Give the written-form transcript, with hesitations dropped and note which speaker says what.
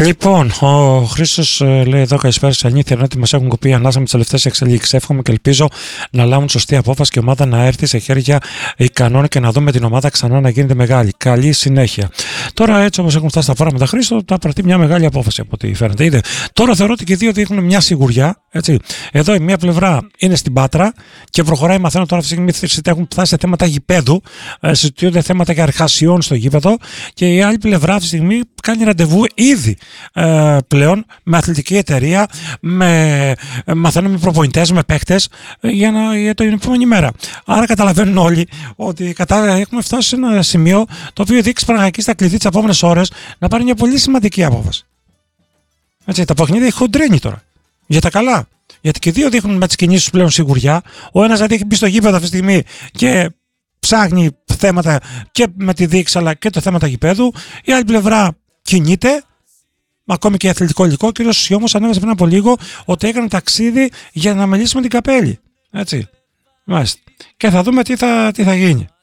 Speaker 1: Λοιπόν, ο Χρήστος λέει εδώ καλησπέρα σε αλήθεια ότι μας έχουν κοπεί ανάσα με τις τελευταίες εξελίξεις. Εύχομαι και ελπίζω να λάβουν σωστή απόφαση και η ομάδα να έρθει σε χέρια ικανών και να δούμε την ομάδα ξανά να γίνεται μεγάλη. Καλή συνέχεια. Τώρα, έτσι όπως έχουν φτάσει τα πράγματα, Χρήστο, θα προτείνει μια μεγάλη απόφαση από ό,τι φαίνεται. Είδε. Τώρα θεωρώ ότι και οι δύο δείχνουν μια σιγουριά. Έτσι. Εδώ η μία πλευρά είναι στην Πάτρα και προχωράει. Μαθαίνω τώρα αυτή τη στιγμή έχουν φτάσει σε θέματα γηπέδου. Συζητιούνται θέματα και αρχασιών στο γήπεδο. Και η άλλη πλευρά αυτή τη στιγμή κάνει ραντεβού ήδη πλέον με αθλητική εταιρεία, μαθαίνουμε προπονητές, με παίκτες για την επόμενη μέρα. Άρα καταλαβαίνουν όλοι ότι έχουμε φτάσει σε ένα σημείο το οποίο δείξει πραγματικά στα κλειδί τις επόμενες ώρες να πάρει μια πολύ σημαντική απόφαση. Έτσι, τα παιχνίδια έχει χοντρένει τώρα. Για τα καλά. Γιατί και οι δύο δείχνουν με τις κινήσεις πλέον σιγουριά. Ο ένας δηλαδή έχει μπει στο γήπεδο αυτή τη στιγμή και ψάχνει θέματα και με τη δείξη αλλά και τα θέματα γηπέδου. Η άλλη πλευρά κινείται. Ακόμη και αθλητικό υλικό. Ο κ. Σιώμος ανέβασε πριν από λίγο ότι έκανε ταξίδι για να μιλήσει με την Καπέλη. Έτσι. Μάλιστα. Και θα δούμε τι θα γίνει.